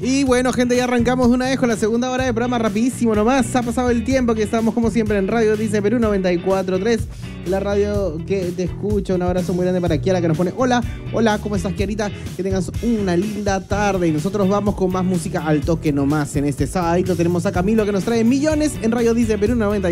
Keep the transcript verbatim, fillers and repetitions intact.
Y bueno, gente, ya arrancamos de una vez con la segunda hora del programa, rapidísimo nomás. Ha pasado el tiempo que estamos como siempre en Radio Dice Perú noventa y cuatro punto tres, la radio que te escucha. Un abrazo muy grande para Kiara, que nos pone hola, hola, ¿cómo estás, Kiarita? Que tengas una linda tarde. Y nosotros vamos con más música al toque nomás. En este sabadito tenemos a Camilo, que nos trae millones en Radio Dice Perú noventa y cuatro.